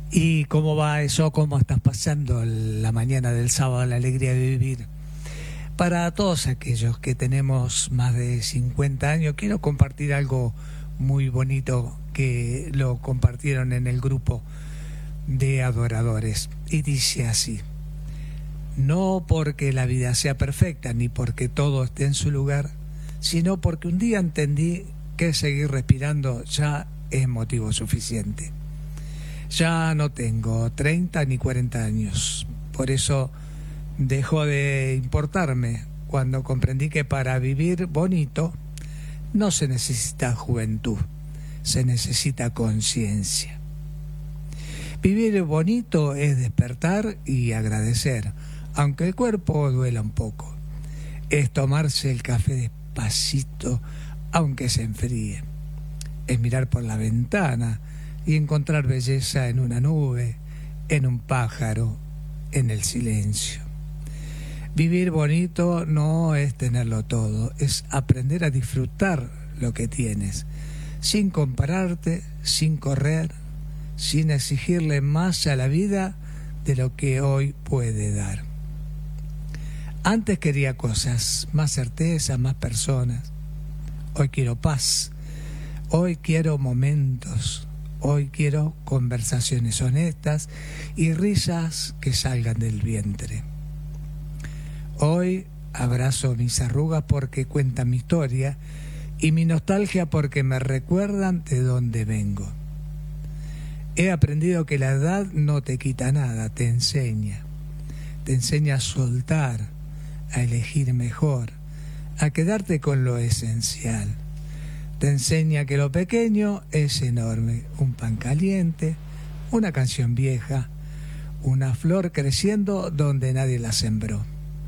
¿Y cómo va eso? ¿Cómo estás pasando la mañana del sábado, la alegría de vivir? Para todos aquellos que tenemos más de 50 años, quiero compartir algo muy bonito que lo compartieron en el grupo de adoradores. Y dice así: no porque la vida sea perfecta, ni porque todo esté en su lugar, sino porque un día entendí que seguir respirando ya es motivo suficiente. Ya no tengo 30 ni 40 años, por eso dejó de importarme cuando comprendí que para vivir bonito no se necesita juventud, se necesita conciencia. Vivir bonito es despertar y agradecer, aunque el cuerpo duela un poco. Es tomarse el café despacito, aunque se enfríe. Es mirar por la ventana y encontrar belleza en una nube, en un pájaro, en el silencio. Vivir bonito no es tenerlo todo, es aprender a disfrutar lo que tienes, sin compararte, sin correr, sin exigirle más a la vida de lo que hoy puede dar. Antes quería cosas, más certeza, más personas. Hoy quiero paz, hoy quiero momentos, hoy quiero conversaciones honestas y risas que salgan del vientre. Hoy abrazo mis arrugas porque cuentan mi historia y mi nostalgia porque me recuerdan de dónde vengo. He aprendido que la edad no te quita nada, te enseña a soltar, a elegir mejor, a quedarte con lo esencial. Te enseña que lo pequeño es enorme, un pan caliente, una canción vieja, una flor creciendo donde nadie la sembró.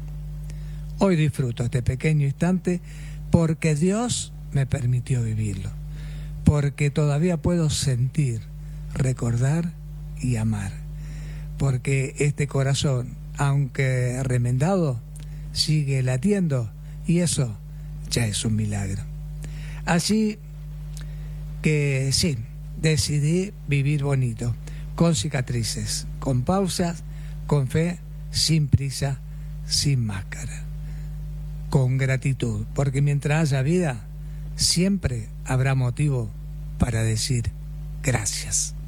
Hoy disfruto este pequeño instante porque Dios me permitió vivirlo, porque todavía puedo sentir, recordar y amar, porque este corazón, aunque remendado, sigue latiendo y eso ya es un milagro. Así que sí, decidí vivir bonito, con cicatrices, con pausas, con fe, sin prisa, sin máscara, con gratitud, porque mientras haya vida, siempre habrá motivo para decir gracias.